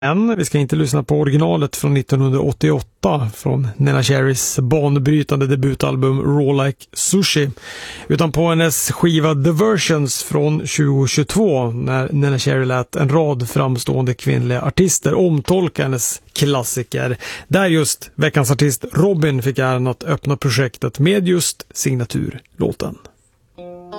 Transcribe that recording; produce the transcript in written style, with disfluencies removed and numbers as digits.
Men vi ska inte lyssna på originalet från 1988 från Neneh Cherrys banbrytande debutalbum Raw Like Sushi, utan på hennes skiva The Versions från 2022 när Neneh Cherry lät en rad framstående kvinnliga artister omtolka hennes klassiker, där just veckans artist Robyn fick äran att öppna projektet med just signaturlåten.